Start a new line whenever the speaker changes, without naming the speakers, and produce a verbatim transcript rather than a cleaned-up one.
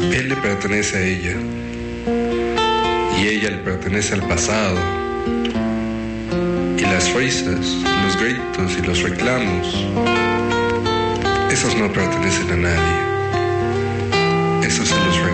Él le pertenece a ella y ella le pertenece al pasado. Y las risas, los gritos y los reclamos, esos no pertenecen a nadie. Esos se los